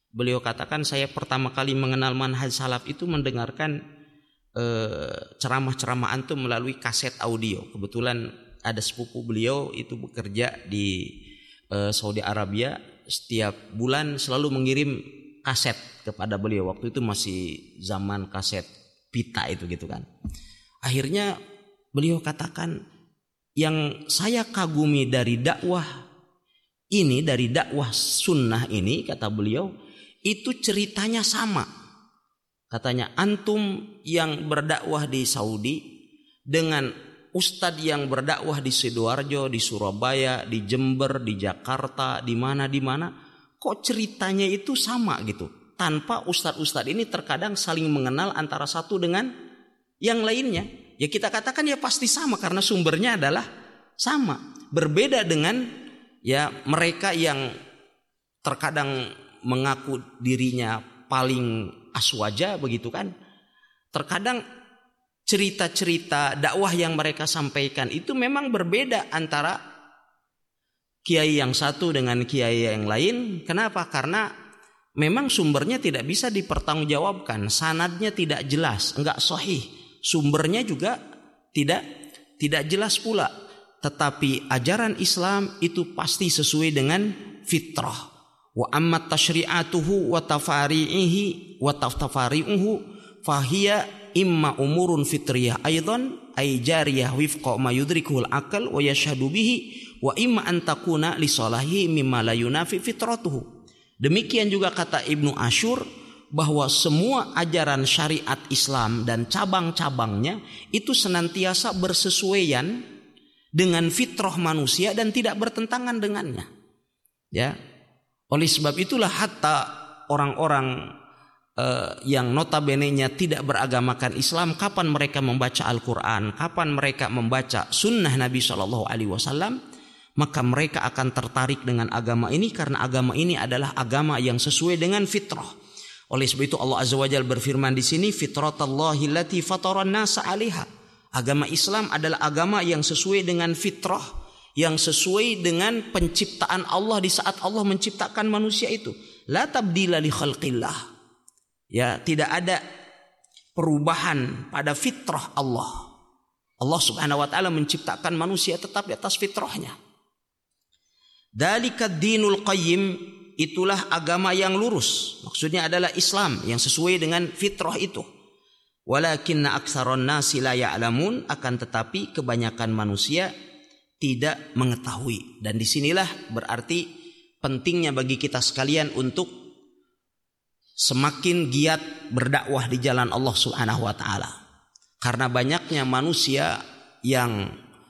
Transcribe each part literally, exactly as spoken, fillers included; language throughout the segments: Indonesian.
beliau katakan, saya pertama kali mengenal manhaj salaf itu mendengarkan eh, ceramah-ceramah antum melalui kaset audio. Kebetulan ada sepupu beliau itu bekerja di eh, Saudi Arabia, setiap bulan selalu mengirim kaset kepada beliau. Waktu itu masih zaman kaset pita itu gitu kan. Akhirnya beliau katakan, yang saya kagumi dari dakwah ini, dari dakwah sunnah ini, kata beliau, itu ceritanya sama. Katanya, antum yang berdakwah di Saudi dengan ustadz yang berdakwah di Sidoarjo, di Surabaya, di Jember, di Jakarta, di mana di mana, kok ceritanya itu sama gitu. Tanpa ustadz-ustadz ini terkadang saling mengenal antara satu dengan yang lainnya. Ya kita katakan ya pasti sama karena sumbernya adalah sama. Berbeda dengan ya mereka yang terkadang mengaku dirinya paling aswaja begitu kan. Terkadang cerita-cerita dakwah yang mereka sampaikan itu memang berbeda antara kiai yang satu dengan kiai yang lain. Kenapa? Karena memang sumbernya tidak bisa dipertanggungjawabkan, sanadnya tidak jelas, enggak sahih, sumbernya juga tidak tidak jelas pula. Tetapi ajaran Islam itu pasti sesuai dengan fitrah. Wa amma tashri'atuhu wa tafari'ihi wa tafari'uhu fahiya imma umurun fitriyah aidan ay jariyah wifqa ma yudrikuhul aql wa yashhadu bihi wa imma an takuna li salahi mimma la yunafi fitratuhu. Demikian juga kata Ibnu Ashur bahwa semua ajaran syariat Islam dan cabang-cabangnya itu senantiasa bersesuaian dengan fitrah manusia dan tidak bertentangan dengannya. Ya. Oleh sebab itulah hatta orang-orang uh, yang notabene-nya tidak beragamakan Islam, kapan mereka membaca Al-Quran, kapan mereka membaca sunnah Nabi shallallahu alaihi wasallam, maka mereka akan tertarik dengan agama ini karena agama ini adalah agama yang sesuai dengan fitrah. Oleh sebab itu Allah Azza wa Jalla berfirman di sini, fitratallahi allati fataran nasa 'alaiha. Agama Islam adalah agama yang sesuai dengan fitrah, yang sesuai dengan penciptaan Allah di saat Allah menciptakan manusia itu. La tabdila li khalqillah. Ya, tidak ada perubahan pada fitrah Allah. Allah Subhanahu wa taala menciptakan manusia tetap di atas fitrahnya. Dzalika dinul qayyim, itulah agama yang lurus. Maksudnya adalah Islam yang sesuai dengan fitrah itu. Walakinna aktsaron nasi la ya'lamun, akan tetapi kebanyakan manusia tidak mengetahui. Dan disinilah berarti pentingnya bagi kita sekalian untuk semakin giat berdakwah di jalan Allah Subhanahu wa taala. Karena banyaknya manusia yang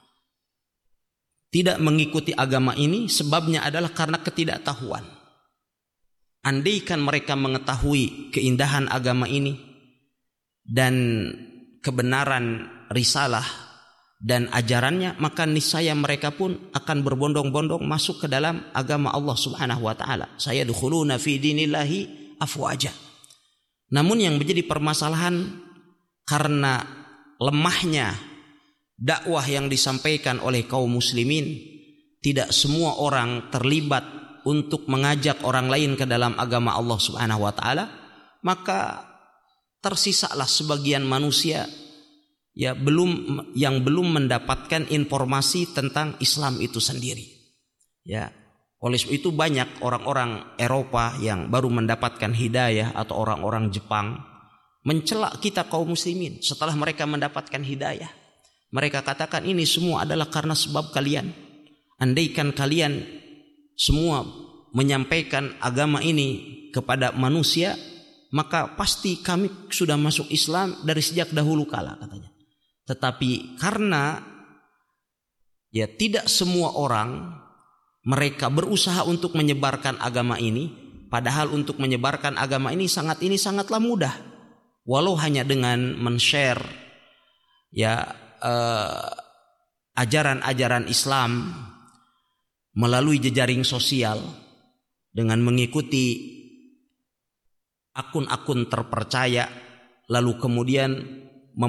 tidak mengikuti agama ini, sebabnya adalah karena ketidaktahuan. Andaikan mereka mengetahui keindahan agama ini dan kebenaran risalah dan ajarannya, maka niscaya mereka pun akan berbondong-bondong masuk ke dalam agama Allah Subhanahu wa taala. Sayadkhuluna fi dinillahi afwaja. Namun yang menjadi permasalahan karena lemahnya dakwah yang disampaikan oleh kaum muslimin, tidak semua orang terlibat untuk mengajak orang lain ke dalam agama Allah Subhanahu wa taala, maka tersisalah sebagian manusia ya belum yang belum mendapatkan informasi tentang Islam itu sendiri. Ya, oleh sebab itu banyak orang-orang Eropa yang baru mendapatkan hidayah atau orang-orang Jepang mencela kita kaum muslimin setelah mereka mendapatkan hidayah. Mereka katakan ini semua adalah karena sebab kalian. Andaikan kalian semua menyampaikan agama ini kepada manusia, maka pasti kami sudah masuk Islam dari sejak dahulu kala, katanya. Tetapi karena ya tidak semua orang mereka berusaha untuk menyebarkan agama ini, padahal untuk menyebarkan agama ini sangat ini sangatlah mudah. Walau hanya dengan men-share ya eh, ajaran-ajaran Islam melalui jejaring sosial dengan mengikuti akun-akun terpercaya, lalu kemudian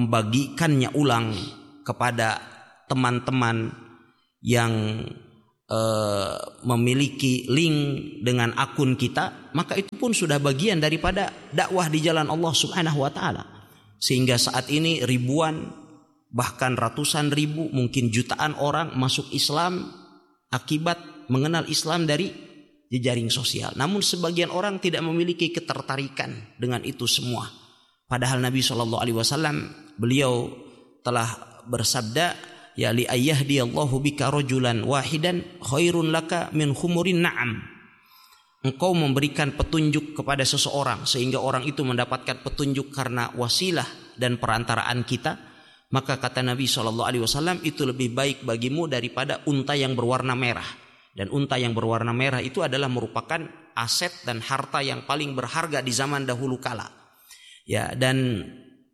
membagikannya ulang kepada teman-teman yang uh, memiliki link dengan akun kita, maka itu pun sudah bagian daripada dakwah di jalan Allah Subhanahu wa taala. Sehingga saat ini ribuan, bahkan ratusan ribu, mungkin jutaan orang masuk Islam akibat mengenal Islam dari jejaring sosial. Namun sebagian orang tidak memiliki ketertarikan dengan itu semua. Padahal Nabi shallallahu alaihi wasallam beliau telah bersabda, ya li ayyahdiyallahu bika rajulan wahidan khairun laka min khumurin na'am. Engkau memberikan petunjuk kepada seseorang sehingga orang itu mendapatkan petunjuk karena wasilah dan perantaraan kita, maka kata Nabi shallallahu alaihi wasallam itu lebih baik bagimu daripada unta yang berwarna merah. Dan unta yang berwarna merah itu adalah merupakan aset dan harta yang paling berharga di zaman dahulu kala. Ya, dan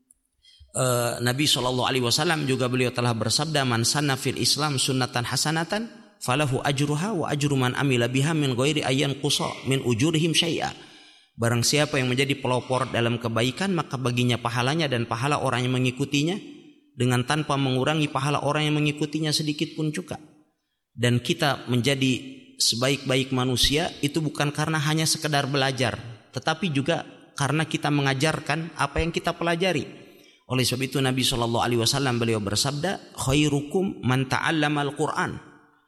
e, Nabi shallallahu alaihi wasallam juga beliau telah bersabda, man sanna fil Islam sunnatan hasanatan falahu ajruha wa ajru man amila biha min ghairi ayyan qusa min ujurihim syai'a. Barang siapa yang menjadi pelopor dalam kebaikan, maka baginya pahalanya dan pahala orang yang mengikutinya dengan tanpa mengurangi pahala orang yang mengikutinya sedikit pun juga. Dan kita menjadi sebaik-baik manusia itu bukan karena hanya sekedar belajar, tetapi juga karena kita mengajarkan apa yang kita pelajari. Oleh sebab itu Nabi shallallahu alaihi wasallam beliau bersabda, khairukum man ta'allamal Qur'an.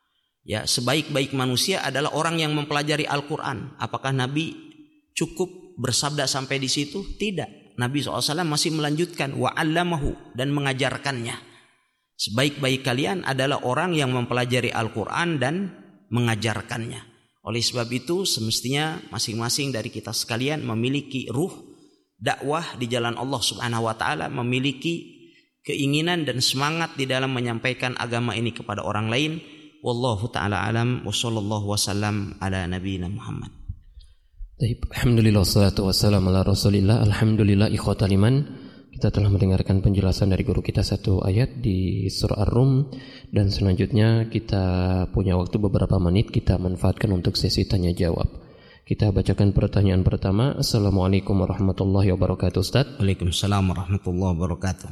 Ya, sebaik-baik manusia adalah orang yang mempelajari Al-Quran. Apakah Nabi cukup bersabda sampai di situ? Tidak. Nabi shallallahu alaihi wasallam masih melanjutkan wa 'allamahu, dan mengajarkannya. Sebaik-baik kalian adalah orang yang mempelajari Al-Quran dan mengajarkannya. Oleh sebab itu semestinya masing-masing dari kita sekalian memiliki ruh dakwah di jalan Allah Subhanahu wa taala, memiliki keinginan dan semangat di dalam menyampaikan agama ini kepada orang lain. Wallahu taala alam wa sallallahu wasallam ala nabiyina Muhammad. Alhamdulillah wassalatu wassalamu ala Rasulillah. Alhamdulillah ikhwatal iman. Kita telah mendengarkan penjelasan dari guru kita satu ayat di surah Ar-Rum, dan selanjutnya kita punya waktu beberapa menit kita manfaatkan untuk sesi tanya jawab. Kita bacakan pertanyaan pertama. Assalamualaikum warahmatullahi wabarakatuh, Ustaz. Waalaikumsalam warahmatullahi wabarakatuh.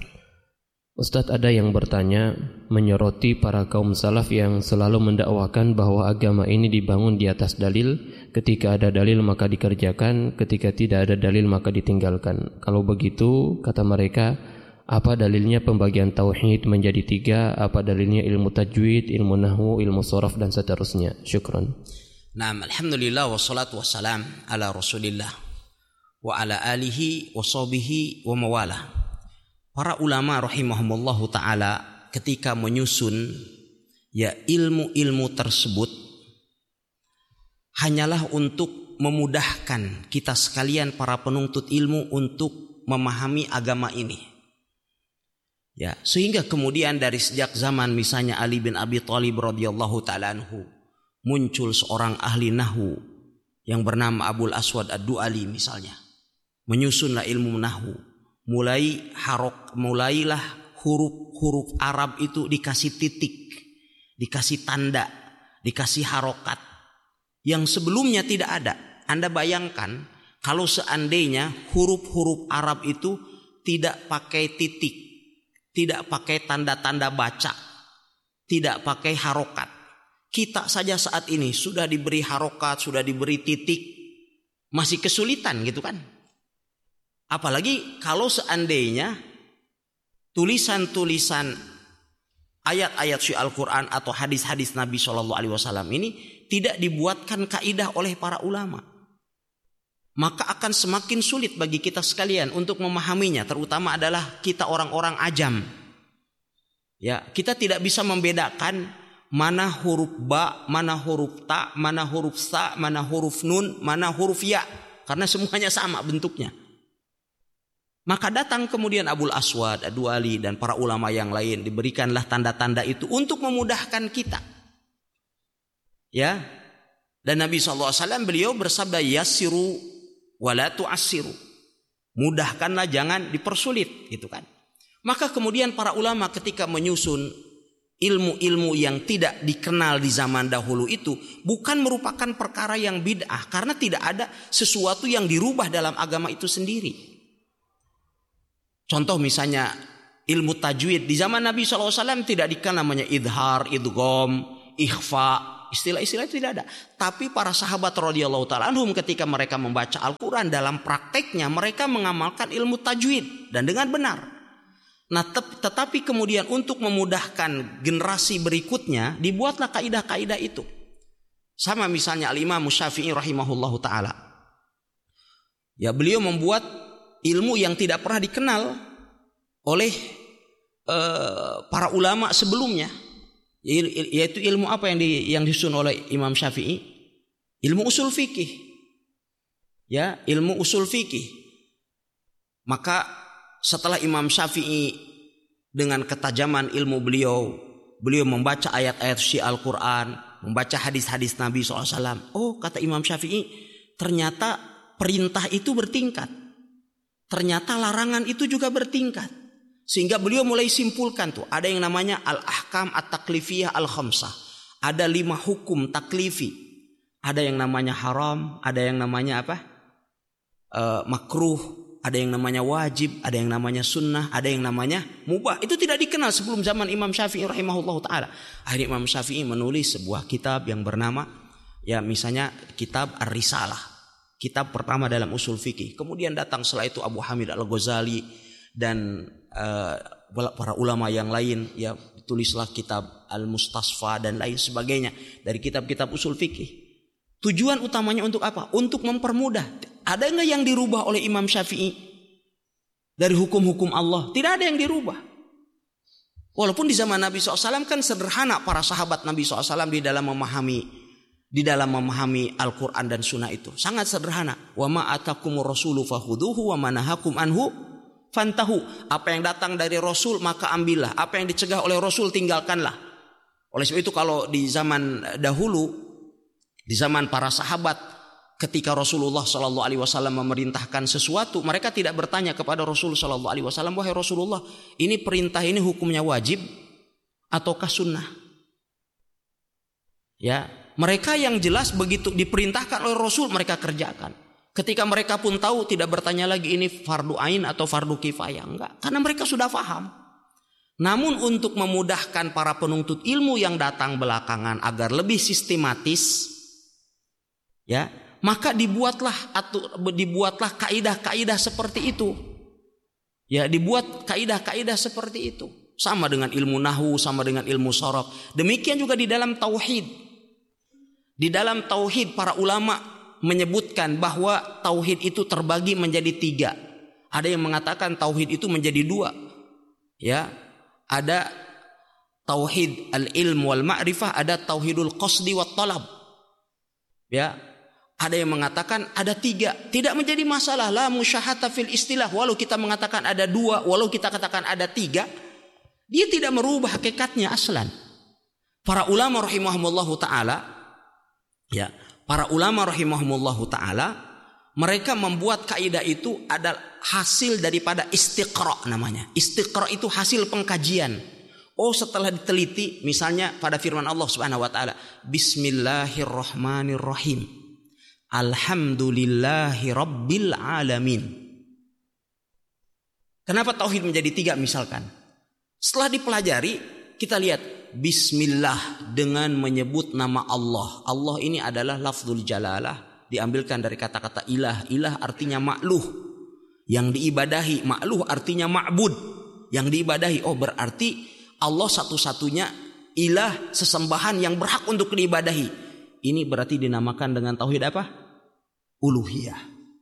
Ustaz, ada yang bertanya menyoroti para kaum salaf yang selalu mendakwakan bahwa agama ini dibangun di atas dalil. Ketika ada dalil maka dikerjakan, ketika tidak ada dalil maka ditinggalkan. Kalau begitu, kata mereka, apa dalilnya pembagian tauhid menjadi tiga? Apa dalilnya ilmu tajwid, ilmu nahwu, ilmu sharaf dan seterusnya? Syukran. Naam, alhamdulillah wassalatu wassalam ala Rasulillah wa ala alihi wa sahbihi wa mawalah. Para ulama rahimahumullahu ta'ala ketika menyusun ya ilmu-ilmu tersebut hanyalah untuk memudahkan kita sekalian para penuntut ilmu untuk memahami agama ini. Ya, sehingga kemudian dari sejak zaman misalnya Ali bin Abi Thalib radhiyallahu ta'ala anhu muncul seorang ahli nahwu yang bernama Abul Aswad Ad-Du'ali misalnya. Menyusunlah ilmu nahwu. Mulai harok, mulailah huruf-huruf Arab itu dikasih titik, dikasih tanda, dikasih harokat yang sebelumnya tidak ada. Anda bayangkan kalau seandainya huruf-huruf Arab itu tidak pakai titik, tidak pakai tanda-tanda baca, tidak pakai harokat. Kita saja saat ini sudah diberi harokat, sudah diberi titik, masih kesulitan gitu kan. Apalagi kalau seandainya tulisan-tulisan ayat-ayat suci Al-Quran atau hadis-hadis Nabi shallallahu alaihi wasallam ini tidak dibuatkan kaidah oleh para ulama, maka akan semakin sulit bagi kita sekalian untuk memahaminya, terutama adalah kita orang-orang ajam. Ya, kita tidak bisa membedakan mana huruf ba, mana huruf ta, mana huruf sa, mana huruf nun, mana huruf ya, karena semuanya sama bentuknya. Maka datang kemudian Abul Aswad Ad-Du'ali dan para ulama yang lain, diberikanlah tanda-tanda itu untuk memudahkan kita. Ya. Dan Nabi shallallahu alaihi wasallam beliau bersabda, yassiru wa la tu'assiru. Mudahkanlah, jangan dipersulit, gitu kan. Maka kemudian para ulama ketika menyusun ilmu-ilmu yang tidak dikenal di zaman dahulu itu bukan merupakan perkara yang bid'ah, karena tidak ada sesuatu yang dirubah dalam agama itu sendiri. Contoh misalnya ilmu tajwid di zaman Nabi shallallahu alaihi wasallam tidak dikenal namanya idhar, idgham, ikhfa. istilah-istilah itu tidak ada. Tapi para sahabat radhiyallahu ta'ala anhum ketika mereka membaca Al-Quran dalam prakteknya mereka mengamalkan ilmu tajwid dan dengan benar. Nah tetapi kemudian untuk memudahkan generasi berikutnya dibuatlah kaidah-kaidah itu. Sama misalnya Al-Imam Syafi'i rahimahullahu ta'ala. Ya beliau membuat ilmu yang tidak pernah dikenal oleh uh, para ulama sebelumnya. Yaitu ilmu apa yang di, yang disusun oleh Imam Syafi'i? Ilmu usul fikih. Ya, ilmu usul fikih. Maka setelah Imam Syafi'i dengan ketajaman ilmu beliau, beliau membaca ayat-ayat suci Al-Quran, membaca hadis-hadis Nabi shallallahu alaihi wasallam. Oh, kata Imam Syafi'i, ternyata perintah itu bertingkat. Ternyata larangan itu juga bertingkat. Sehingga beliau mulai simpulkan tuh, ada yang namanya al-ahkam at-taklifiyah al-khamsah. Ada lima hukum taklifi. Ada yang namanya haram, ada yang namanya apa? E, makruh, ada yang namanya wajib, ada yang namanya sunnah, ada yang namanya mubah. Itu tidak dikenal sebelum zaman Imam Syafi'i rahimahullah ta'ala. Akhirnya Imam Syafi'i menulis sebuah kitab yang bernama, ya misalnya kitab Ar-Risalah. Kitab pertama dalam usul fikih. Kemudian datang setelah itu Abu Hamid Al-Ghazali dan uh, para ulama yang lain, ya tulislah kitab Al-Mustasfa dan lain sebagainya dari kitab-kitab usul fikih. Tujuan utamanya untuk apa? Untuk mempermudah. Ada nggak yang dirubah oleh Imam Syafi'i dari hukum-hukum Allah? Tidak ada yang dirubah. Walaupun di zaman Nabi shallallahu alaihi wasallam kan sederhana para sahabat Nabi shallallahu alaihi wasallam di dalam memahami di dalam memahami Al-Quran dan Sunnah itu sangat sederhana. Wa ma atakumur rasulu fahuduhu wa manahakum anhu fantahu. Apa yang datang dari Rasul maka ambillah. Apa yang dicegah oleh Rasul tinggalkanlah. Oleh sebab itu kalau di zaman dahulu, di zaman para sahabat, ketika Rasulullah Shallallahu Alaihi Wasallam memerintahkan sesuatu, mereka tidak bertanya kepada Rasul Shallallahu Alaihi Wasallam, wahai Rasulullah, ini perintah ini hukumnya wajib ataukah sunnah? Ya, mereka yang jelas begitu diperintahkan oleh Rasul mereka kerjakan. Ketika mereka pun tahu tidak bertanya lagi ini fardu ain atau fardu kifayah, enggak, karena mereka sudah paham. Namun untuk memudahkan para penuntut ilmu yang datang belakangan agar lebih sistematis, ya, maka dibuatlah atau dibuatlah kaidah-kaidah seperti itu. Ya, dibuat kaidah-kaidah seperti itu. Sama dengan ilmu nahwu, sama dengan ilmu sharaf. Demikian juga di dalam tauhid. Di dalam tauhid para ulama menyebutkan bahwa tauhid itu terbagi menjadi tiga. Ada yang mengatakan tauhid itu menjadi dua. Ya, ada tauhid al-ilm wal ma'rifah, ada tauhidul qasdi wat talab. Ya, ada yang mengatakan ada tiga. Tidak menjadi masalah, la musyahata fil istilah. Walau kita mengatakan ada dua, walau kita katakan ada tiga, dia tidak merubah hakikatnya aslan. Para ulama rahimahumullahu ta'ala, ya, para ulama rahimahumullahu ta'ala, mereka membuat kaidah itu adalah hasil daripada istiqra namanya. Istiqra itu hasil pengkajian. Oh, setelah diteliti, misalnya pada firman Allah Subhanahu wa taala, Bismillahirrahmanirrahim. Alhamdulillahi rabbil alamin. Kenapa tauhid menjadi tiga misalkan? Setelah dipelajari, kita lihat Bismillah dengan menyebut nama Allah. Allah ini adalah lafzul jalalah, diambilkan dari kata-kata ilah. Ilah artinya makluh, yang diibadahi. Makluh artinya ma'bud, yang diibadahi. Oh, berarti Allah satu-satunya ilah, sesembahan yang berhak untuk diibadahi. Ini berarti dinamakan dengan tauhid apa? Uluhiyah.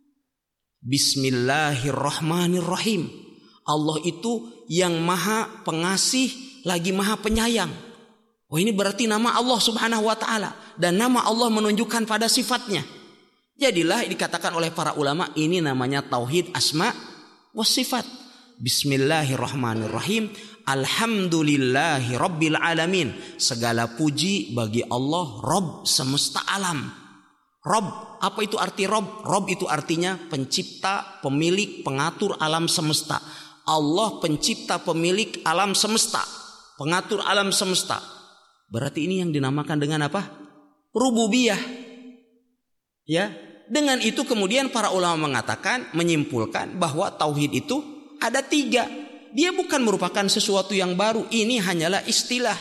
Bismillahirrahmanirrahim. Allah itu yang maha pengasih lagi maha penyayang. Oh, ini berarti nama Allah Subhanahu wa ta'ala. Dan nama Allah menunjukkan pada sifatnya. Jadilah dikatakan oleh para ulama, ini namanya tauhid asma wa sifat. Bismillahirrahmanirrahim. Alhamdulillahi rabbil alamin. Segala puji bagi Allah, Rabb semesta alam. Rabb, apa itu arti Rabb? Rabb itu artinya pencipta, pemilik, pengatur alam semesta. Allah pencipta, pemilik alam semesta, pengatur alam semesta. Berarti ini yang dinamakan dengan apa? Rububiyah. Ya, dengan itu kemudian para ulama mengatakan, menyimpulkan bahwa tauhid itu ada tiga. Dia bukan merupakan sesuatu yang baru. Ini hanyalah istilah.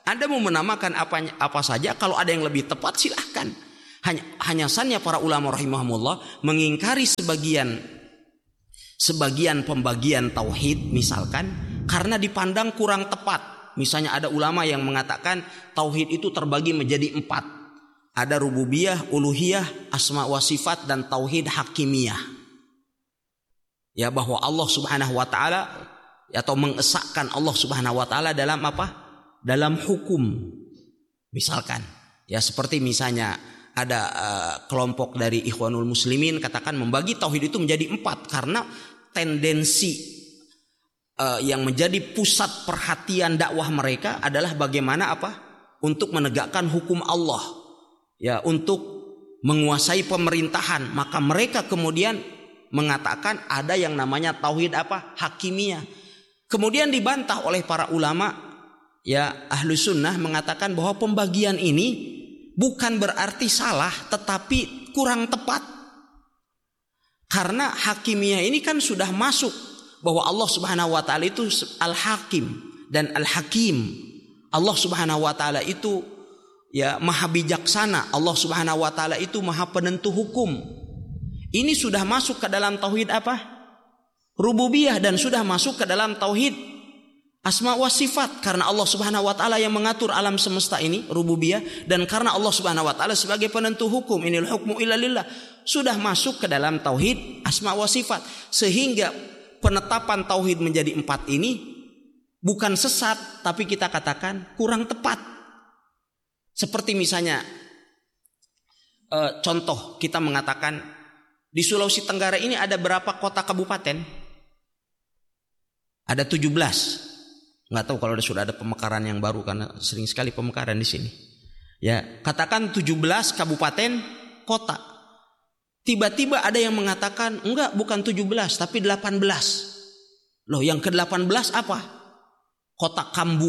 Anda mau menamakan apa apa saja, kalau ada yang lebih tepat silahkan. Hanya hanya saja para ulama rahimahumullah mengingkari sebagian sebagian pembagian tauhid misalkan karena dipandang kurang tepat. Misalnya ada ulama yang mengatakan tauhid itu terbagi menjadi empat. Ada rububiyah, uluhiyah, asma wa sifat, dan tauhid hakimiyah. Ya, bahwa Allah Subhanahu wa taala atau mengesahkan Allah Subhanahu wa taala dalam apa? Dalam hukum. Misalkan, ya seperti misalnya ada uh, kelompok dari Ikhwanul Muslimin katakan membagi tauhid itu menjadi empat karena tendensi uh, yang menjadi pusat perhatian dakwah mereka adalah bagaimana apa? Untuk menegakkan hukum Allah. Ya, untuk menguasai pemerintahan. Maka mereka kemudian mengatakan ada yang namanya tauhid apa? Hakimiyah. Kemudian dibantah oleh para ulama, ya ahlu sunnah mengatakan bahwa pembagian ini bukan berarti salah, tetapi kurang tepat. Karena hakimiyah ini kan sudah masuk bahwa Allah Subhanahu wa taala itu Al-Hakim dan Al-Hakim. Allah Subhanahu wa taala itu ya maha bijaksana. Allah Subhanahu wa taala itu maha penentu hukum. Ini sudah masuk ke dalam tauhid apa? Rububiyah, dan sudah masuk ke dalam tauhid asma wa sifat, karena Allah Subhanahu wa taala yang mengatur alam semesta ini, rububiyah, dan karena Allah Subhanahu wa taala sebagai penentu hukum, inil hukmu illa lillah, sudah masuk ke dalam tauhid asma wa sifat. Sehingga penetapan tauhid menjadi empat ini bukan sesat, tapi kita katakan kurang tepat. Seperti misalnya e, contoh kita mengatakan di Sulawesi Tenggara ini ada berapa kota kabupaten? Ada tujuh belas. Nggak tahu kalau sudah ada pemekaran yang baru karena sering sekali pemekaran di sini. Ya, katakan tujuh belas kabupaten kota. Tiba-tiba ada yang mengatakan enggak, bukan tujuh belas tapi delapan belas. Loh, yang ke delapan belas apa? Kota Kambu.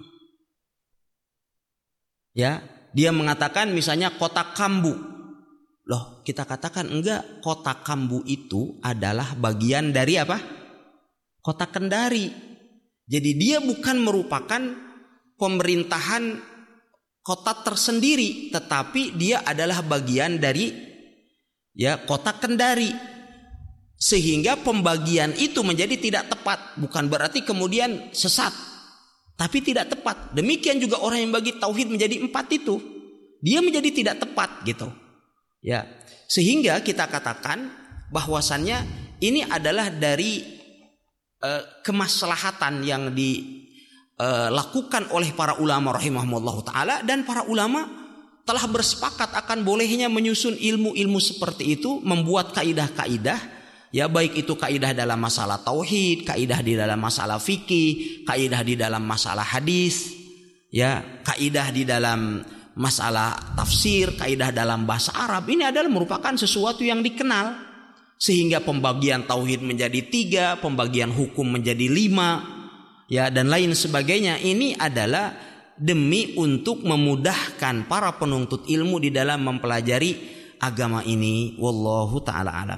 Ya, dia mengatakan misalnya kota Kambu. Loh, kita katakan enggak, kota Kambu itu adalah bagian dari apa? Kota Kendari. Jadi dia bukan merupakan pemerintahan kota tersendiri, tetapi dia adalah bagian dari ya kota Kendari. Sehingga pembagian itu menjadi tidak tepat. Bukan berarti kemudian sesat, tapi tidak tepat. Demikian juga orang yang bagi tauhid menjadi empat itu, dia menjadi tidak tepat gitu. Ya, sehingga kita katakan bahwasannya ini adalah dari kemaslahatan yang dilakukan oleh para ulama rahimahumullah ta'ala, dan para ulama telah bersepakat akan bolehnya menyusun ilmu-ilmu seperti itu, membuat kaidah-kaidah, ya baik itu kaidah dalam masalah tauhid, kaidah di dalam masalah fikih, kaidah di dalam masalah hadis, ya kaidah di dalam masalah tafsir, kaidah dalam bahasa Arab. Ini adalah merupakan sesuatu yang dikenal. Sehingga pembagian tauhid menjadi tiga, pembagian hukum menjadi lima, ya dan lain sebagainya. Ini adalah demi untuk memudahkan para penuntut ilmu di dalam mempelajari agama ini. Wallahu ta'ala alam.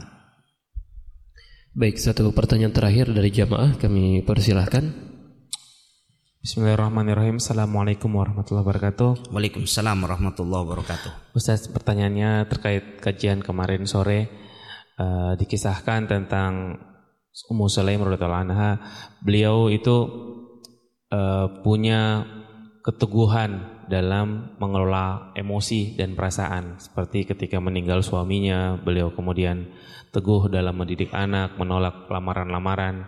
Baik, satu pertanyaan terakhir dari jamaah kami persilahkan. Bismillahirrahmanirrahim. Assalamualaikum warahmatullahi wabarakatuh. Waalaikumsalam warahmatullahi wabarakatuh. Ustaz, pertanyaannya terkait kajian kemarin sore. Uh, dikisahkan tentang Ummu Sulaim radhiyallahu anha. Beliau itu uh, punya keteguhan dalam mengelola emosi dan perasaan. Seperti ketika meninggal suaminya, beliau kemudian teguh dalam mendidik anak, menolak lamaran-lamaran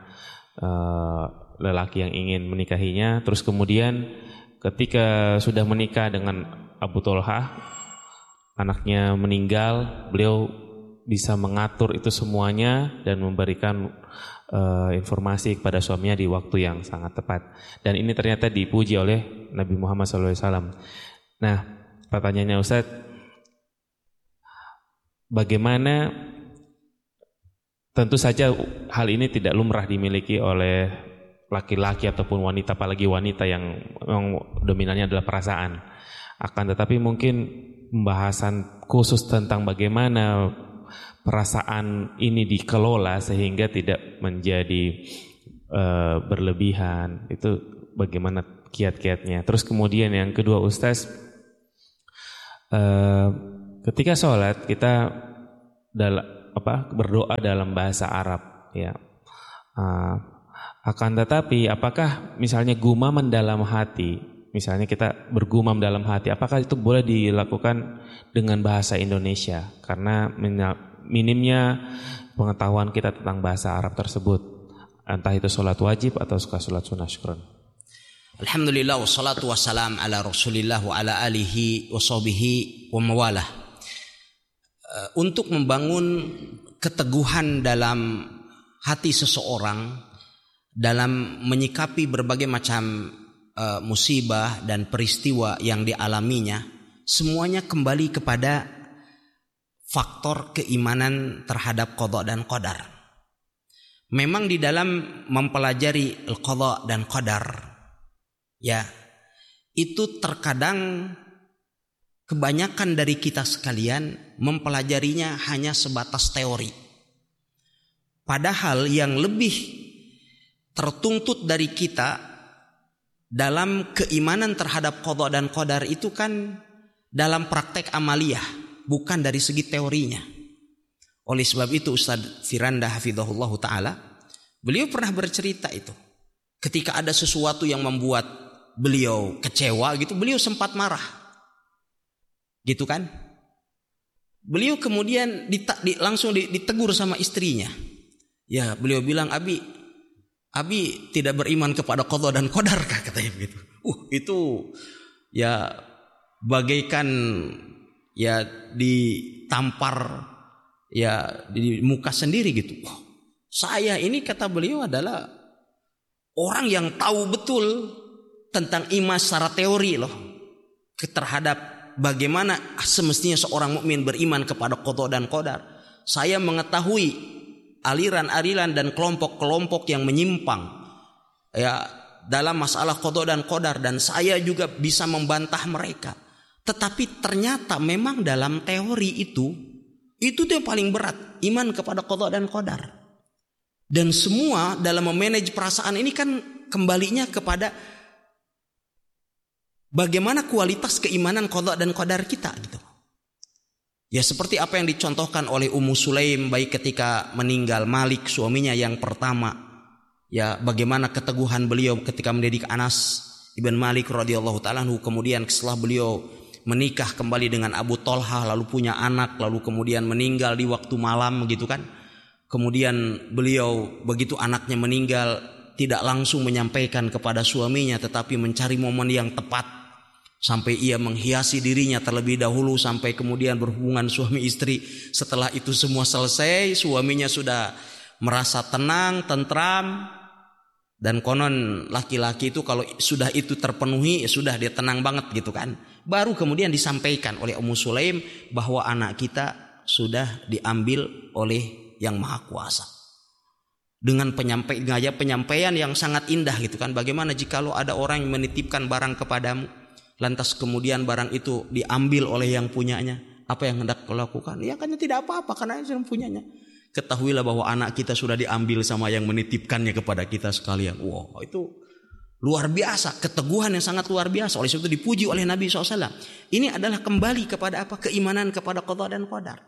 uh, lelaki yang ingin menikahinya. Terus kemudian ketika sudah menikah dengan Abu Tholhah, anaknya meninggal, beliau bisa mengatur itu semuanya dan memberikan uh, informasi kepada suaminya di waktu yang sangat tepat. Dan ini ternyata dipuji oleh Nabi Muhammad shallallahu alaihi wasallam. Nah, pertanyaannya Ustaz, bagaimana, tentu saja hal ini tidak lumrah dimiliki oleh laki-laki ataupun wanita, apalagi wanita yang memang dominannya adalah perasaan. Akan tetapi mungkin pembahasan khusus tentang bagaimana perasaan ini dikelola sehingga tidak menjadi uh, berlebihan, itu bagaimana kiat-kiatnya. Terus kemudian yang kedua Ustaz, uh, ketika sholat kita dalam apa berdoa dalam bahasa Arab, ya. Uh, akan tetapi apakah misalnya gumaman dalam hati, misalnya kita bergumam dalam hati, apakah itu boleh dilakukan dengan bahasa Indonesia? Karena minimnya pengetahuan kita tentang bahasa Arab tersebut, entah itu sholat wajib atau sholat sunnah. Syukran. Alhamdulillah wassalatu wassalam ala Rasulillah wa ala alihi wa sahbihi wa mawalah. Untuk membangun keteguhan dalam hati seseorang dalam menyikapi berbagai macam uh, musibah dan peristiwa yang dialaminya, semuanya kembali kepada faktor keimanan terhadap qada dan qadar. Memang di dalam mempelajari al-qada dan qadar, ya, itu terkadang kebanyakan dari kita sekalian mempelajarinya hanya sebatas teori. Padahal yang lebih tertuntut dari kita dalam keimanan terhadap qada dan qadar itu kan dalam praktek amaliyah, bukan dari segi teorinya. Oleh sebab itu Ustaz Firanda hafizahullah ta'ala, beliau pernah bercerita itu. Ketika ada sesuatu yang membuat beliau kecewa gitu, beliau sempat marah. Gitu kan? Beliau kemudian dita- di, langsung ditegur sama istrinya. Ya, beliau bilang, Abi, Abi tidak beriman kepada qada dan qadar, katanya begitu. Uh, itu ya bagaikan ya ditampar ya di muka sendiri gitu. Oh, saya ini, kata beliau, adalah orang yang tahu betul tentang iman secara teori loh, terhadap bagaimana semestinya seorang mukmin beriman kepada qada dan qadar. Saya mengetahui aliran-aliran dan kelompok-kelompok yang menyimpang ya dalam masalah qada dan qadar, dan saya juga bisa membantah mereka. Tetapi ternyata memang dalam teori itu itu tuh yang paling berat, iman kepada qada dan qadar. Dan semua dalam memanage perasaan ini kan kembalinya kepada bagaimana kualitas keimanan qada dan qadar kita gitu. Ya seperti apa yang dicontohkan oleh Ummu Sulaim baik ketika meninggal Malik suaminya yang pertama. Ya bagaimana keteguhan beliau ketika mendidik Anas ibn Malik radhiyallahu ta'ala anhu, kemudian setelah beliau menikah kembali dengan Abu Thalhah, lalu punya anak, lalu kemudian meninggal di waktu malam gitu kan. Kemudian beliau begitu anaknya meninggal tidak langsung menyampaikan kepada suaminya, tetapi mencari momen yang tepat sampai ia menghiasi dirinya terlebih dahulu, sampai kemudian berhubungan suami istri. Setelah itu semua selesai, suaminya sudah merasa tenang, tentram, dan konon laki-laki itu kalau sudah itu terpenuhi ya sudah dia tenang banget gitu kan. Baru kemudian disampaikan oleh Ummu Sulaim bahwa anak kita sudah diambil oleh Yang Maha Kuasa. Dengan penyampai, gaya penyampaian yang sangat indah gitu kan. Bagaimana jikalau ada orang yang menitipkan barang kepadamu, lantas kemudian barang itu diambil oleh yang punyanya, apa yang hendak kau lakukan? Ya kan tidak apa-apa karena yang punyanya. Ketahuilah bahwa anak kita sudah diambil sama yang menitipkannya kepada kita sekalian. Wow, itu luar biasa, keteguhan yang sangat luar biasa. Oleh sebab itu dipuji oleh Nabi shallallahu alaihi wasallam. Ini adalah kembali kepada apa? Keimanan kepada qada dan qadar.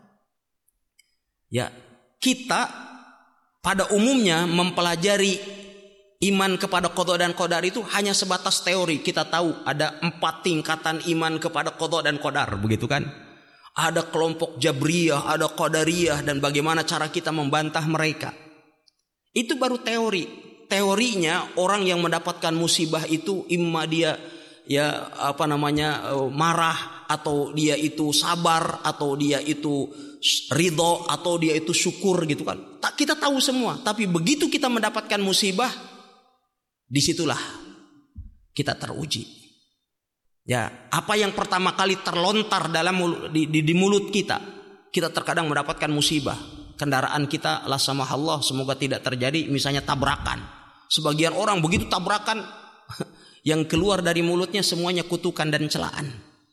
Ya, kita pada umumnya mempelajari iman kepada qada dan qadar itu hanya sebatas teori. Kita tahu ada empat tingkatan iman kepada qada dan qadar, begitu kan? Ada kelompok Jabriyah, ada Qadariyah, dan bagaimana cara kita membantah mereka. Itu baru teori. Teorinya orang yang mendapatkan musibah itu imma dia ya apa namanya marah, atau dia itu sabar, atau dia itu ridho, atau dia itu syukur gitu kan. Kita tahu semua, tapi begitu kita mendapatkan musibah, disitulah kita teruji. Ya, apa yang pertama kali terlontar dalam mulut, di, di, di mulut kita, kita terkadang mendapatkan musibah. Kendaraan kita, la samahallah, semoga tidak terjadi, misalnya tabrakan. Sebagian orang begitu tabrakan, yang keluar dari mulutnya semuanya kutukan dan celaan.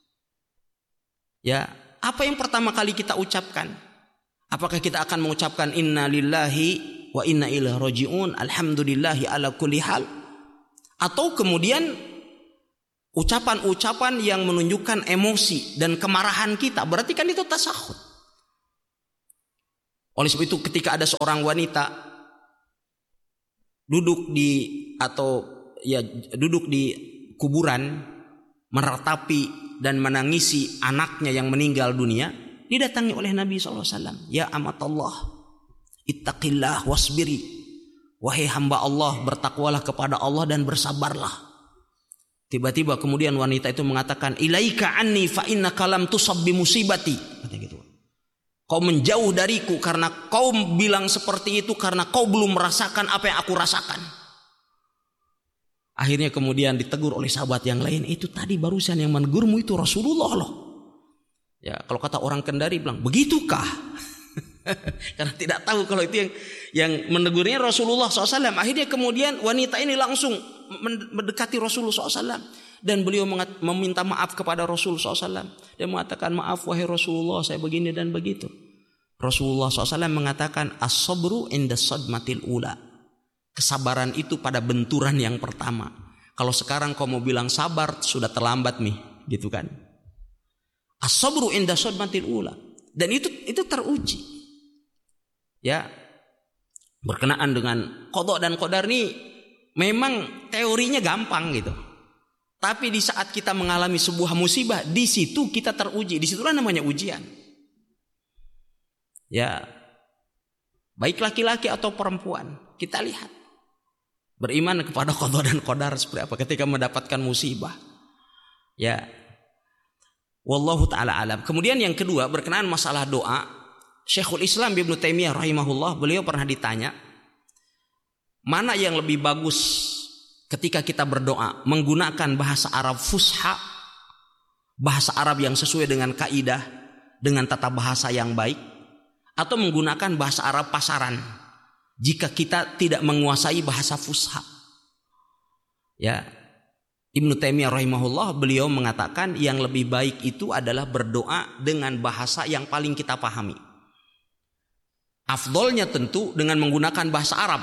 Ya, apa yang pertama kali kita ucapkan? Apakah kita akan mengucapkan inna lillahi wa inna ilaihi raji'un, alhamdulillahi ala kulli hal? Atau kemudian ucapan-ucapan yang menunjukkan emosi dan kemarahan kita, berarti kan itu tasahud. Oleh sebab itu ketika ada seorang wanita duduk di atau ya duduk di kuburan meratapi dan menangisi anaknya yang meninggal dunia, didatangi oleh Nabi shallallahu alaihi wasallam, ya amatallah, ittaqillah wasbiri, wahai hamba Allah, bertakwalah kepada Allah dan bersabarlah. Tiba-tiba kemudian wanita itu mengatakan, ilaika anni fa innaka lam tusab bi musibati, kata gitu. Kau menjauh dariku karena kau bilang seperti itu karena kau belum merasakan apa yang aku rasakan. Akhirnya kemudian ditegur oleh sahabat yang lain, itu tadi barusan yang menegurmu itu Rasulullah loh. Ya, kalau kata orang Kendari bilang, begitukah? Karena tidak tahu kalau itu yang yang menegurnya Rasulullah shallallahu alaihi wasallam. Akhirnya kemudian wanita ini langsung mendekati Rasulullah shallallahu alaihi wasallam. Dan beliau meminta maaf kepada Rasulullah shallallahu alaihi wasallam. Dia mengatakan, maaf wahai Rasulullah, saya begini dan begitu. Rasulullah shallallahu alaihi wasallam mengatakan, as-sabru inda sadmatil ula. Kesabaran itu pada benturan yang pertama. Kalau sekarang kau mau bilang sabar, sudah terlambat nih, gitu kan. As-sabru inda sadmatil ula. Dan itu itu teruji. Ya, berkenaan dengan qada dan qadar ini memang teorinya gampang gitu. Tapi di saat kita mengalami sebuah musibah, di situ kita teruji, disitulah namanya ujian. Ya, baik laki-laki atau perempuan, kita lihat beriman kepada qada dan qadar seperti apa ketika mendapatkan musibah. Ya, wallahu taala alam. Kemudian yang kedua berkenaan masalah doa, Syekhul Islam Ibnu Taimiyah rahimahullah, beliau pernah ditanya, mana yang lebih bagus ketika kita berdoa, menggunakan bahasa Arab fusha, bahasa Arab yang sesuai dengan kaidah, dengan tata bahasa yang baik, atau menggunakan bahasa Arab pasaran jika kita tidak menguasai bahasa fusha. Ya, Ibnu Taimiyah rahimahullah, beliau mengatakan yang lebih baik itu adalah berdoa dengan bahasa yang paling kita pahami. Afdolnya tentu dengan menggunakan bahasa Arab,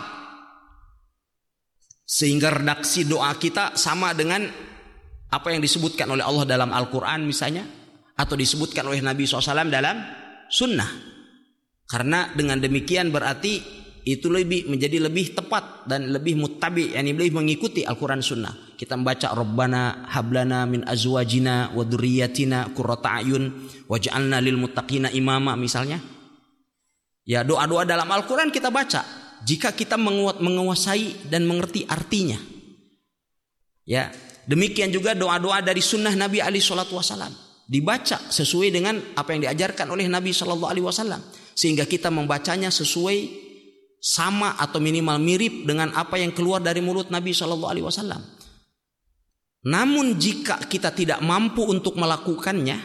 sehingga redaksi doa kita sama dengan apa yang disebutkan oleh Allah dalam Al-Quran misalnya, atau disebutkan oleh Nabi shallallahu alaihi wasallam dalam sunnah. Karena dengan demikian berarti itu lebih menjadi lebih tepat dan lebih muttabi, yakni lebih mengikuti Al-Quran sunnah. Kita membaca Rabbana hablana min azwajina wa dzurriyyatina qurrata a'yun waj'alna lil muttaqina imama misalnya. Ya, doa-doa dalam Al-Quran kita baca jika kita menguasai dan mengerti artinya. Ya, demikian juga doa-doa dari sunnah Nabi alaihi salatu wasallam dibaca sesuai dengan apa yang diajarkan oleh Nabi sallallahu alaihi wasallam, sehingga kita membacanya sesuai sama atau minimal mirip dengan apa yang keluar dari mulut Nabi sallallahu alaihi wasallam. Namun jika kita tidak mampu untuk melakukannya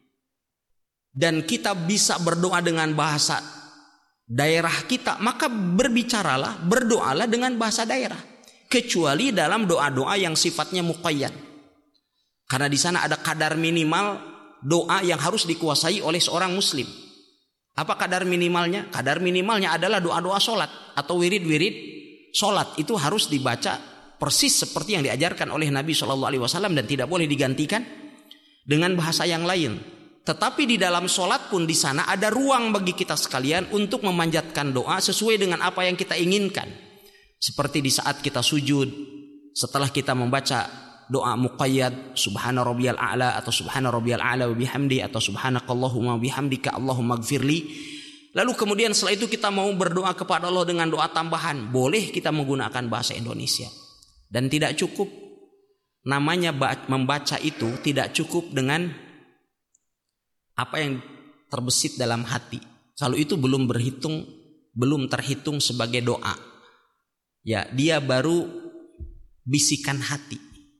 dan kita bisa berdoa dengan bahasa daerah kita, maka berbicaralah, berdoalah dengan bahasa daerah, kecuali dalam doa-doa yang sifatnya muqayyad. Karena di sana ada kadar minimal doa yang harus dikuasai oleh seorang muslim. Apa kadar minimalnya? Kadar minimalnya adalah doa-doa solat atau wirid-wirid solat, itu harus dibaca persis seperti yang diajarkan oleh Nabi shallallahu alaihi wasallam dan tidak boleh digantikan dengan bahasa yang lain. Tetapi di dalam solat pun di sana ada ruang bagi kita sekalian untuk memanjatkan doa sesuai dengan apa yang kita inginkan. Seperti di saat kita sujud, setelah kita membaca doa muqayyad, subhana rabbiyal a'la atau subhana rabbiyal a'la wa bihamdi atau subhanakallahumma bihamdika allahumma gfirli. Lalu kemudian setelah itu kita mau berdoa kepada Allah dengan doa tambahan, boleh kita menggunakan bahasa Indonesia. Dan tidak cukup, namanya membaca itu tidak cukup dengan apa yang terbesit dalam hati. Kalau itu belum berhitung, belum terhitung sebagai doa. Ya, dia baru bisikan hati.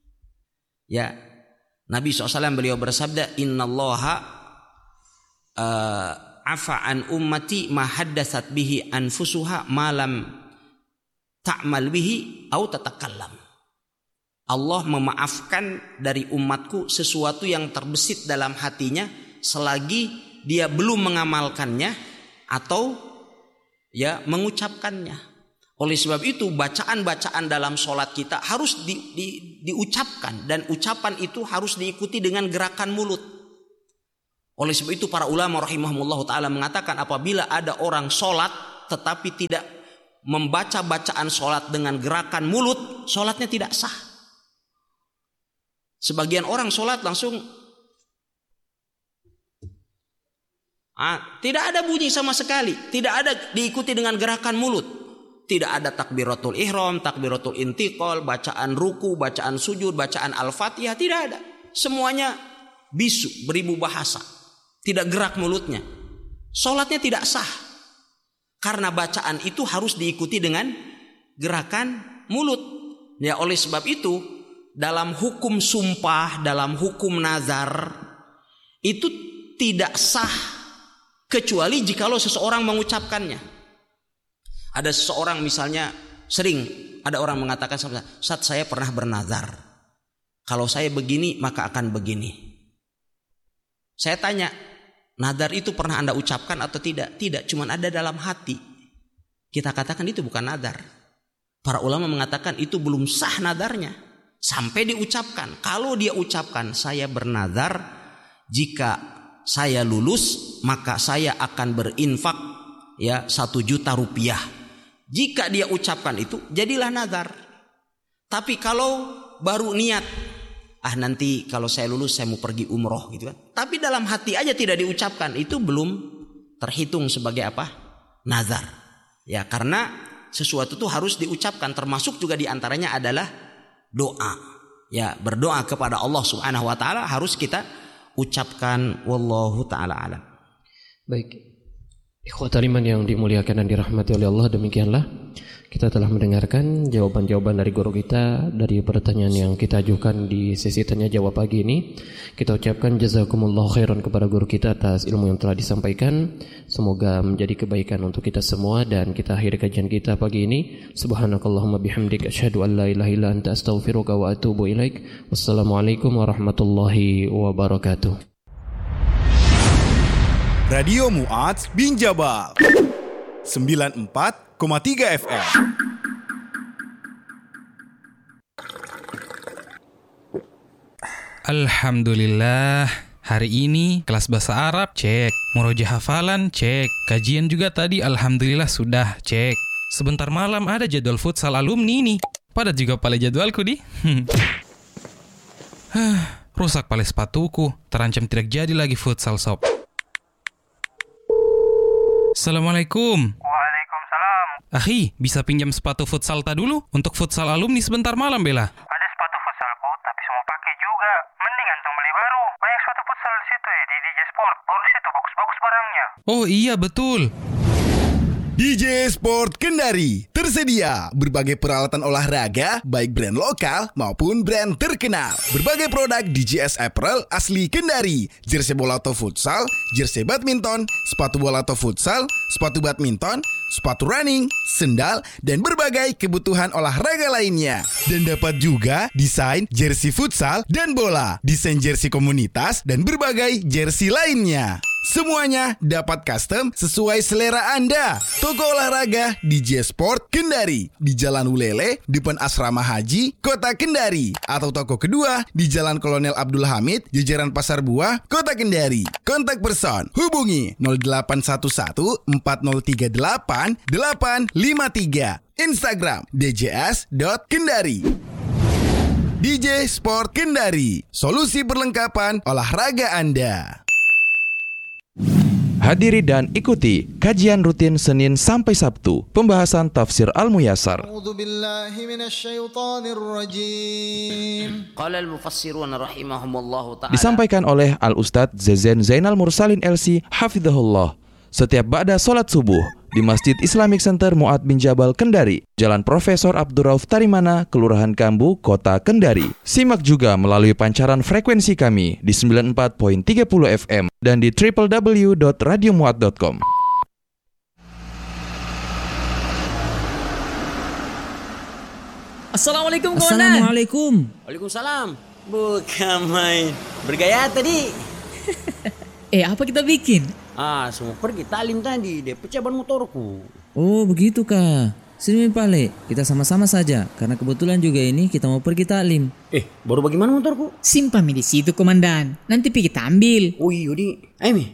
Ya, Nabi shallallahu alaihi wasallam beliau bersabda, innallaha uh, afa an ummati ma haddatsat bihi anfusuha ma lam ta'mal bihi au tatakallam. Allah memaafkan dari umatku sesuatu yang terbesit dalam hatinya selagi dia belum mengamalkannya atau ya mengucapkannya. Oleh sebab itu bacaan-bacaan dalam sholat kita harus di, di, diucapkan. Dan ucapan itu harus diikuti dengan gerakan mulut. Oleh sebab itu para ulama rahimahumullah ta'ala mengatakan apabila ada orang sholat tetapi tidak membaca bacaan sholat dengan gerakan mulut, sholatnya tidak sah. Sebagian orang sholat langsung ah, tidak ada bunyi sama sekali, tidak ada diikuti dengan gerakan mulut. Tidak ada takbiratul ihram, takbiratul intiqal, bacaan ruku, bacaan sujud, bacaan al-fatihah, tidak ada. Semuanya bisu, beribu bahasa. Tidak gerak mulutnya. Salatnya tidak sah. Karena bacaan itu harus diikuti dengan gerakan mulut. Ya, oleh sebab itu dalam hukum sumpah, dalam hukum nazar itu tidak sah kecuali jikalau seseorang mengucapkannya. Ada seseorang misalnya sering ada orang mengatakan, Ustaz saya pernah bernazar, kalau saya begini maka akan begini. Saya tanya, nazar itu pernah Anda ucapkan atau tidak? Tidak, cuma ada dalam hati. Kita katakan itu bukan nazar. Para ulama mengatakan itu belum sah nazarnya sampai diucapkan. Kalau dia ucapkan saya bernazar, jika saya lulus maka saya akan berinfak ya satu juta rupiah. Jika dia ucapkan itu, jadilah nazar. Tapi kalau baru niat, ah nanti kalau saya lulus saya mau pergi umroh gitu kan. Tapi dalam hati aja tidak diucapkan, itu belum terhitung sebagai apa? Nazar. Ya, karena sesuatu itu harus diucapkan, termasuk juga diantaranya adalah doa. Ya, berdoa kepada Allah Subhanahu wa taala harus kita ucapkan, wallahu taala alam. Baik. Ikhwatal iman yang dimuliakan dan dirahmati oleh Allah, demikianlah kita telah mendengarkan jawaban-jawaban dari guru kita dari pertanyaan yang kita ajukan di sesi tanya jawab pagi ini. Kita ucapkan jazakumullah khairan kepada guru kita atas ilmu yang telah disampaikan. Semoga menjadi kebaikan untuk kita semua, dan kita akhiri kajian kita pagi ini. Subhanakallahumma bihamdika asyhadu an la ilaha illa anta astaghfiruka wa atubu ilaik. Wassalamualaikum warahmatullahi wabarakatuh. Radio Mu'adz bin Jabal sembilan puluh empat koma tiga F M. Alhamdulillah, hari ini kelas bahasa Arab cek, murojaah hafalan cek, kajian juga tadi alhamdulillah sudah cek. Sebentar malam ada jadwal futsal alumni nih. Padat juga pale jadwalku di. Rusak pale sepatuku, terancam tidak jadi lagi futsal sob. Assalamualaikum. Waalaikumsalam. Akhi, bisa pinjam sepatu futsal ta dulu untuk futsal alumni sebentar malam bela? Ada sepatu futsalku, tapi semua pakai juga. Mending antum beli baru. Banyak sepatu futsal di situ ya, di D J Sport. Baru situ bagus-bagus barangnya. Oh iya betul. D J Sport Kendari tersedia berbagai peralatan olahraga baik brand lokal maupun brand terkenal. Berbagai produk D J S Apparel asli Kendari, jersey bola atau futsal, jersey badminton, sepatu bola atau futsal, sepatu badminton, sepatu running, sendal, dan berbagai kebutuhan olahraga lainnya. Dan dapat juga desain jersey futsal dan bola, desain jersey komunitas, dan berbagai jersey lainnya. Semuanya dapat custom sesuai selera Anda. Toko olahraga D J Sport Kendari di Jalan Ulele, depan Asrama Haji, Kota Kendari. Atau toko kedua di Jalan Kolonel Abdul Hamid, jajaran Pasar Buah, Kota Kendari. Kontak person hubungi nol delapan satu satu empat nol tiga delapan delapan lima tiga. Instagram d j s dot kendari. D J Sport Kendari, solusi perlengkapan olahraga Anda. Hadiri dan ikuti kajian rutin Senin sampai Sabtu, pembahasan tafsir Al-Muyassar. Disampaikan oleh Al-Ustadz Zezen Zainal Mursalin L C Hafidhahullah setiap ba'da salat subuh di Masjid Islamic Center Mu'adz bin Jabal Kendari, Jalan Profesor Abdurrauf Tarimana, Kelurahan Kambu, Kota Kendari. Simak juga melalui pancaran frekuensi kami di sembilan puluh empat koma tiga puluh F M dan di w w w dot radio muad dot com. Assalamualaikum kawan. Assalamualaikum. Waalaikumsalam. Bukan main. Bergaya tadi. Eh, apa kita bikin? Ah, semua pergi talim tadi. Dia pecah ban motorku. Oh, begitu kah? Sini Pale, kita sama-sama saja. Karena kebetulan juga ini kita mau pergi taklim. Eh, baru bagaimana motorku? Simpan mi di situ komandan. Nanti pi kita ambil. Oh iya di, ayo mi.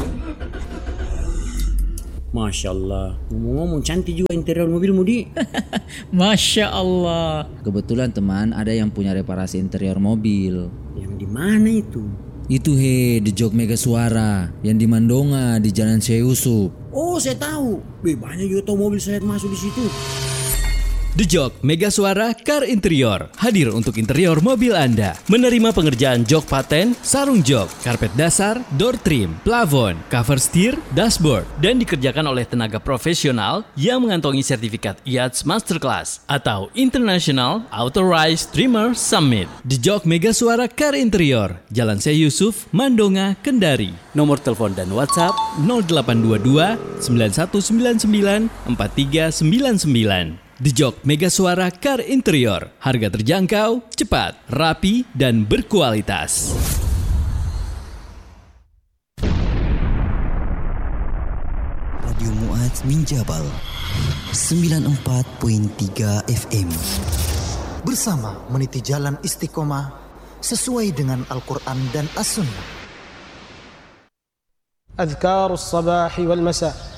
Masya Allah, ngomong-ngomong cantik juga interior mobilmu di. Masya Allah. Kebetulan teman ada yang punya reparasi interior mobil. Yang di mana itu? Itu he, di Jok Mega Suara, yang di Mandonga, di Jalan Syekh Yusuf. Oh, saya tahu. Be, banyak juga tahu mobil saya lihat masuk di situ. The Jok Mega Suara Car Interior hadir untuk interior mobil Anda. Menerima pengerjaan jok paten, sarung jok, karpet dasar, door trim, plafon, cover steer, dashboard, dan dikerjakan oleh tenaga profesional yang mengantongi sertifikat I A T S Masterclass atau International Authorized Trimmer Summit. The Jok Mega Suara Car Interior, Jalan Syekh Yusuf, Mandonga, Kendari. Nomor telepon dan WhatsApp nol delapan dua dua sembilan satu sembilan sembilan empat tiga sembilan sembilan. The Jok Mega Suara Car Interior. Harga terjangkau, cepat, rapi, dan berkualitas. Radio Mu'ad Minjabal sembilan puluh empat koma tiga F M. Bersama meniti jalan istiqomah sesuai dengan Al-Quran dan As-Sunnah. Adhkar as-sabah wal masa.